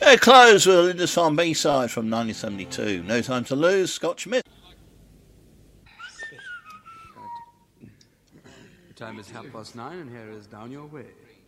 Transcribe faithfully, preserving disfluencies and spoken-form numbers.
It closed with a Lindisfarne B-side from nineteen seventy-two. No Time to Lose, Scott Schmidt. The time is half past nine, and here is Down Your Way.